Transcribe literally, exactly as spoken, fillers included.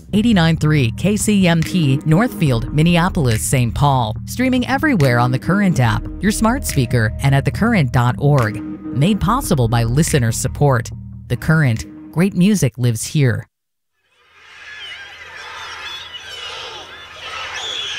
eighty-nine point three K C M P, Northfield, Minneapolis, Saint Paul. Streaming everywhere on the Current app, your smart speaker, and at the current dot org. Made possible by listener support. The Current. Great music lives here.